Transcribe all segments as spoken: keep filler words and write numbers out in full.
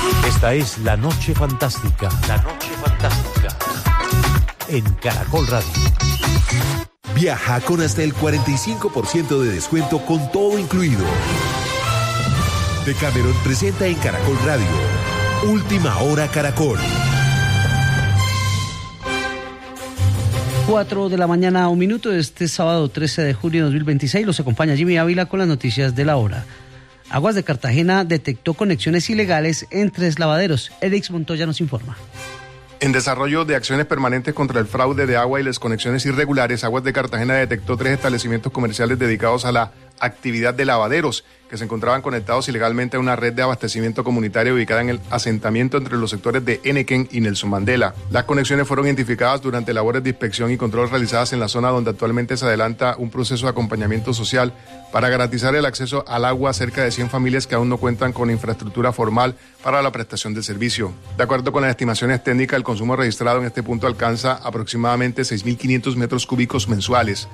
Esta es La Noche Fantástica. La Noche Fantástica. En Caracol Radio. Viaja con hasta el cuarenta y cinco por ciento de descuento con todo incluido. Decameron presenta en Caracol Radio Última Hora Caracol. cuatro de la mañana, un minuto, este sábado trece de junio de dos mil veintiséis. Los acompaña Jimmy Ávila con las noticias de la hora. Aguas de Cartagena detectó conexiones ilegales en tres lavaderos. Erix Montoya nos informa. En desarrollo de acciones permanentes contra el fraude de agua y las conexiones irregulares, Aguas de Cartagena detectó tres establecimientos comerciales dedicados a la actividad de lavaderos que se encontraban conectados ilegalmente a una red de abastecimiento comunitario ubicada en el asentamiento entre los sectores de Enequén y Nelson Mandela. Las conexiones fueron identificadas durante labores de inspección y control realizadas en la zona donde actualmente se adelanta un proceso de acompañamiento social para garantizar el acceso al agua a cerca de cien familias que aún no cuentan con infraestructura formal para la prestación del servicio. De acuerdo con las estimaciones técnicas, el consumo registrado en este punto alcanza aproximadamente seis mil quinientos metros cúbicos mensuales.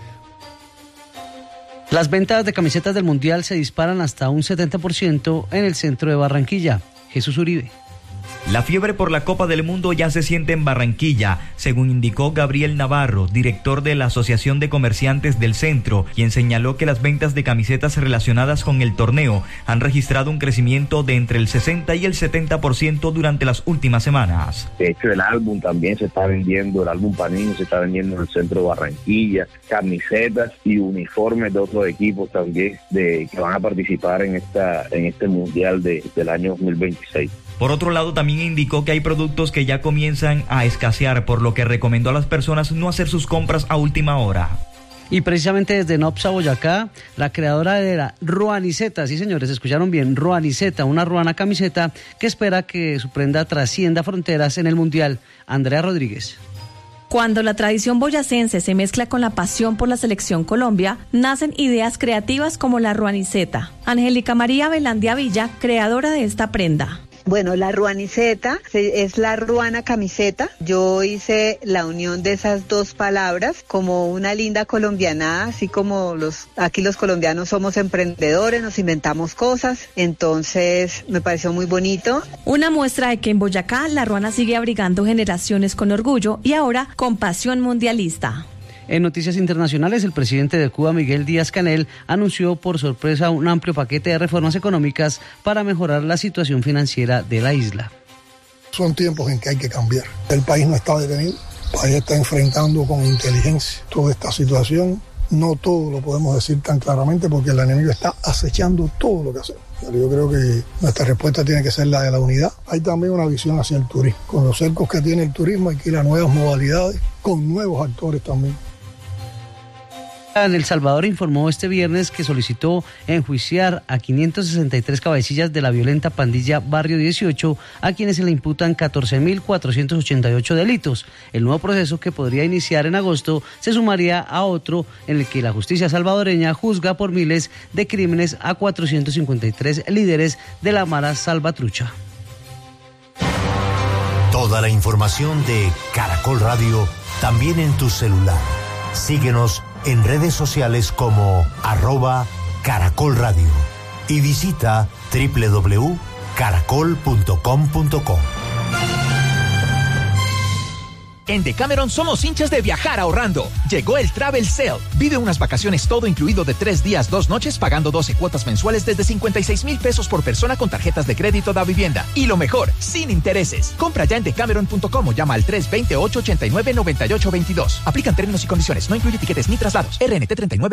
Las ventas de camisetas del Mundial se disparan hasta un setenta por ciento en el centro de Barranquilla. Jesús Uribe. La fiebre por la Copa del Mundo ya se siente en Barranquilla, según indicó Gabriel Navarro, director de la Asociación de Comerciantes del Centro, quien señaló que las ventas de camisetas relacionadas con el torneo han registrado un crecimiento de entre el sesenta y el setenta por ciento durante las últimas semanas. De hecho, el álbum también se está vendiendo, el álbum Panini se está vendiendo en el centro de Barranquilla, camisetas y uniformes de otros equipos también de que van a participar en esta en este Mundial de, del año dos mil veintiséis. Por otro lado, también indicó que hay productos que ya comienzan a escasear, por lo que recomendó a las personas no hacer sus compras a última hora. Y precisamente desde Nopsa, Boyacá, la creadora de la Ruaniceta, sí señores, escucharon bien, Ruaniceta, una ruana camiseta que espera que su prenda trascienda fronteras en el Mundial. Andrea Rodríguez. Cuando la tradición boyacense se mezcla con la pasión por la selección Colombia, nacen ideas creativas como la Ruaniceta. Angélica María Velandia Villa, creadora de esta prenda. Bueno, la ruaniceta es la ruana camiseta. Yo hice la unión de esas dos palabras como una linda colombianada, así como los aquí los colombianos somos emprendedores, nos inventamos cosas, entonces me pareció muy bonito. Una muestra de que en Boyacá la ruana sigue abrigando generaciones con orgullo y ahora con pasión mundialista. En noticias internacionales, el presidente de Cuba, Miguel Díaz-Canel, anunció por sorpresa un amplio paquete de reformas económicas para mejorar la situación financiera de la isla. Son tiempos en que hay que cambiar. El país no está detenido, el país está enfrentando con inteligencia toda esta situación. No todo lo podemos decir tan claramente porque el enemigo está acechando todo lo que hacemos. Pero yo creo que nuestra respuesta tiene que ser la de la unidad. Hay también una visión hacia el turismo. Con los cercos que tiene el turismo hay que ir a nuevas modalidades, con nuevos actores también. En El Salvador informó este viernes que solicitó enjuiciar a quinientas sesenta y tres cabecillas de la violenta pandilla Barrio dieciocho, a quienes se le imputan catorce mil cuatrocientos ochenta y ocho delitos. El nuevo proceso, que podría iniciar en agosto, se sumaría a otro en el que la justicia salvadoreña juzga por miles de crímenes a cuatrocientos cincuenta y tres líderes de la Mara Salvatrucha. Toda la información de Caracol Radio también en tu celular. Síguenos en redes sociales como arroba Caracol Radio y visita doble u doble u doble u punto caracol punto com punto co. En Decameron somos hinchas de viajar ahorrando. Llegó el Travel Sale. Vive unas vacaciones todo incluido de tres días, dos noches, pagando doce cuotas mensuales desde cincuenta y seis mil pesos por persona con tarjetas de crédito da vivienda. Y lo mejor, sin intereses. Compra ya en decameron punto com o llama al tres dos cero, ocho ocho nueve, nueve ocho dos dos. Aplican términos y condiciones. No incluye tiquetes ni traslados. R N T treinta y nueve.